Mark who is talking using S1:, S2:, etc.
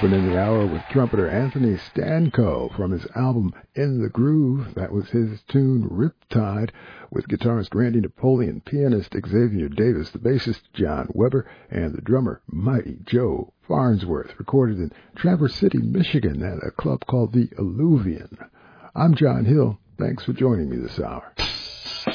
S1: Opening the hour with trumpeter Anthony Stanko from his album In the Groove. That was his tune Riptide, with guitarist Randy Napoleon, pianist Xavier Davis, the bassist John Weber, and the drummer Mighty Joe Farnsworth, recorded in Traverse City, Michigan at a club called the Alluvion. I'm John Hill. Thanks for joining me this hour.